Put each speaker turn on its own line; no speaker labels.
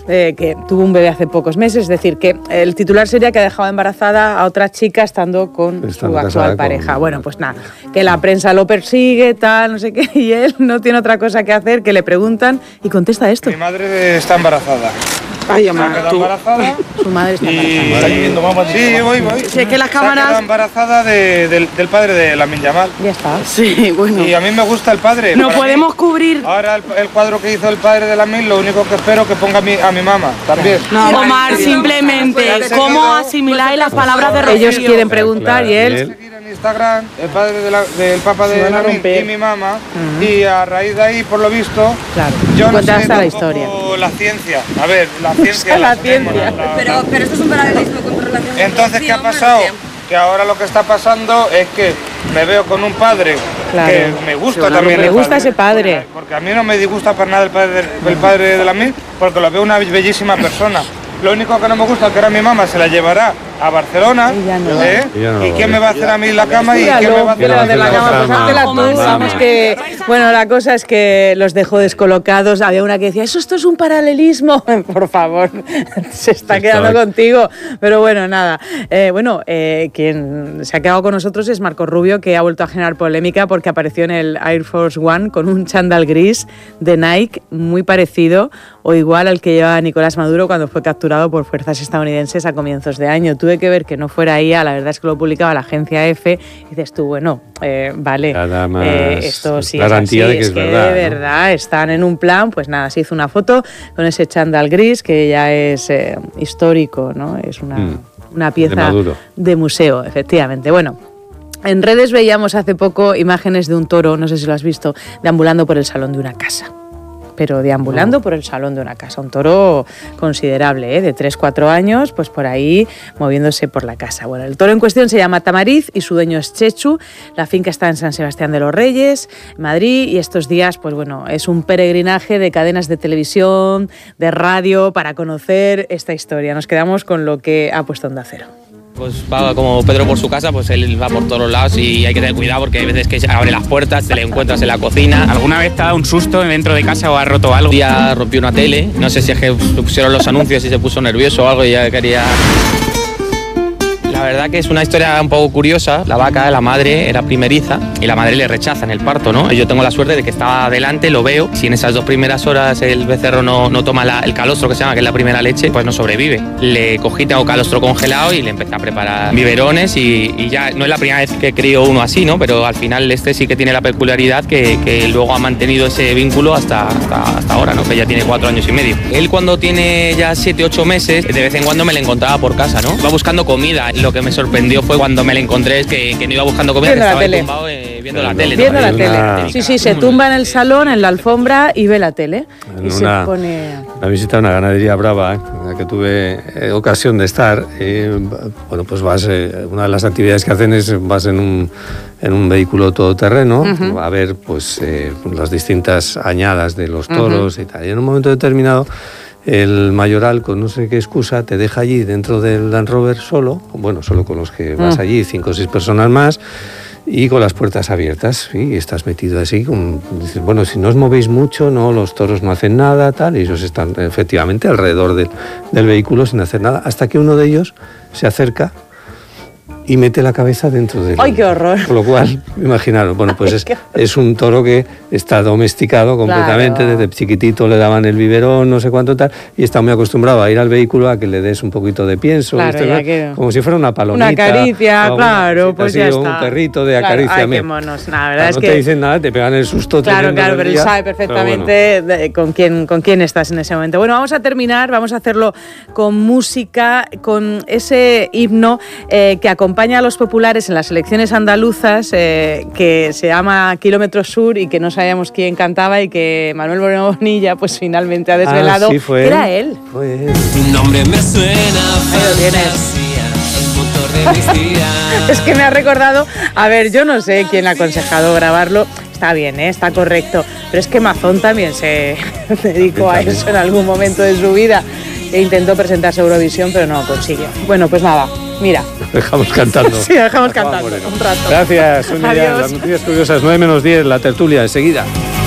que tuvo un bebé hace pocos meses. Es decir, que el titular sería que ha dejado embarazada a otra chica estando con su actual pareja. Bueno, pues nada, que la prensa lo persigue, tal, no sé qué, y él no tiene otra cosa que hacer, que le preguntan y contesta esto.
Mi madre está embarazada.
Ay, mamá,
¿Está embarazada?
Su madre está embarazada.
Sí, voy.
Si es que las cámaras...
Está embarazada del padre de Lamine Yamal.
Ya está.
Sí, bueno.
Y a mí me gusta el padre.
No podemos cubrir...
Ahora el cuadro que hizo el padre de Lamine, lo único que espero es que ponga a mi mamá también.
No, Omar, simplemente, ¿cómo asimiláis las palabras de Rocío?
Ellos quieren preguntar y él...
Instagram, el padre del papá de Lamine y mi mamá, y a raíz de ahí, por lo visto,
claro,
yo no sé
la historia.
La ciencia. A ver, la ciencia.
La ciencia.
Pero esto es un paralelismo con tu relación.
Entonces, ¿qué ha pasado? Que ahora lo que está pasando es que me veo con un padre que me gusta también.
Me gusta ese padre.
Porque a mí no me disgusta para nada el padre de Lamine, porque lo veo una bellísima persona. Lo único que no me gusta es que ahora mi mamá se la llevará a Barcelona. ¿Y quién me va a hacer a mí la cama? ¿Y quién me va a hacer
la cama? Pues háztela tú. Vamos que... Bueno, la cosa es que los dejó descolocados. Había una que decía, esto es un paralelismo. Por favor, se está quedando contigo. Pero bueno, nada. Quien se ha quedado con nosotros es Marco Rubio, que ha vuelto a generar polémica porque apareció en el Air Force One con un chándal gris de Nike muy parecido o igual al que llevaba Nicolás Maduro cuando fue capturado por fuerzas estadounidenses a comienzos de año. Tuve que ver que no fuera IA, la verdad es que lo publicaba la agencia EFE, y dices tú, bueno, vale, esto sí
garantía
es así,
de que
es
es
que
verdad,
de verdad están en un plan, pues nada, se hizo una foto con ese chándal gris que ya es histórico, ¿no? Es una pieza de museo, efectivamente. Bueno, en redes veíamos hace poco imágenes de un toro, no sé si lo has visto, deambulando por el salón de una casa. Pero deambulando por el salón de una casa. Un toro considerable, de 3-4 años, pues por ahí moviéndose por la casa. Bueno, el toro en cuestión se llama Tamariz y su dueño es Chechu. La finca está en San Sebastián de los Reyes, Madrid, y estos días, pues bueno, es un peregrinaje de cadenas de televisión, de radio, para conocer esta historia. Nos quedamos con lo que ha puesto Onda Cero.
Pues va como Pedro por su casa, pues él va por todos los lados y hay que tener cuidado porque hay veces que abre las puertas, te le encuentras en la cocina.
¿Alguna vez te ha dado un susto dentro de casa o ha roto algo?
Un día rompió una tele, no sé si es que pusieron los anuncios y se puso nervioso o algo y ya quería... La verdad que es una historia un poco curiosa. La vaca, la madre, era primeriza y la madre le rechaza en el parto, ¿no? Yo tengo la suerte de que estaba delante, lo veo. Si en esas 2 primeras horas el becerro no toma el calostro, que se llama, que es la primera leche, pues no sobrevive. Le cogí, tengo calostro congelado y le empecé a preparar biberones y ya no es la primera vez que crío uno así, ¿no? Pero al final este sí que tiene la peculiaridad que luego ha mantenido ese vínculo hasta ahora, ¿no? Que ya tiene 4 años y medio. Él cuando tiene ya 7-8 meses, de vez en cuando me le encontraba por casa, ¿no? Va buscando comida. Lo que me sorprendió fue cuando me la encontré, es que no iba buscando comida,
viendo
que estaba tumbado viendo la tele.
Viendo la tele. Sí, se tumba en el salón, en la alfombra y ve la tele. Y se pone...
Una visita a una ganadería brava, en la que tuve ocasión de estar. Bueno, pues vas, una de las actividades que hacen es vas en un vehículo todoterreno a ver pues las distintas añadas de los toros y tal. Y en un momento determinado el mayoral, con no sé qué excusa, te deja allí dentro del Land Rover solo con los que vas allí, 5 o 6 personas más, y con las puertas abiertas, y estás metido así, dices, bueno, si no os movéis mucho, no, los toros no hacen nada, tal, y ellos están efectivamente alrededor del vehículo sin hacer nada, hasta que uno de ellos se acerca y mete la cabeza dentro del...
¡Ay, qué horror!
Con lo cual, imaginaros, bueno, pues es un toro que está domesticado completamente, claro. Desde chiquitito le daban el biberón, no sé cuánto tal, y está muy acostumbrado a ir al vehículo a que le des un poquito de pienso,
claro,
como si fuera una palomita.
Una caricia, claro, pues ya está.
Un perrito de acaricia.
Ay, qué monos, la verdad es
no
que...
te dicen nada, te pegan el susto.
Claro, pero él sabe perfectamente con quién estás en ese momento. Bueno, vamos a terminar, vamos a hacerlo con música, con ese himno que acompaña a los populares en las elecciones andaluzas, que se llama Kilómetro Sur y que no sabíamos quién cantaba y que Manuel Moreno Bonilla pues finalmente ha desvelado que era él.
Fue él. Mi nombre me suena fantasía, el motor de mis días.
Es que me ha recordado, a ver, yo no sé quién le ha aconsejado grabarlo. Está bien, está correcto, pero es que Mazón también se dedicó a eso en algún momento de su vida e intentó presentarse a Eurovisión, pero no lo consiguió. Bueno, pues nada, mira.
Dejamos cantando.
Sí, dejamos cantando un rato.
Gracias, Sonia. Las noticias curiosas, 9 menos 10, la tertulia, enseguida.